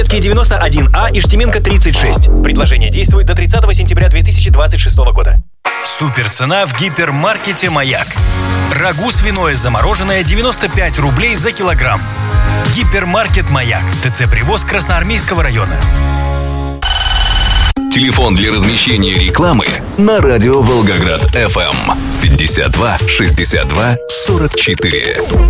91А, Иштименко 36. Предложение действует до 30 сентября 2026 года. Суперцена в гипермаркете «Маяк». Рагу свиное замороженное 95 рублей за килограмм. Гипермаркет «Маяк». ТЦ «Привоз» Красноармейского района. Телефон для размещения рекламы на радио Волгоград FM 52 62 44.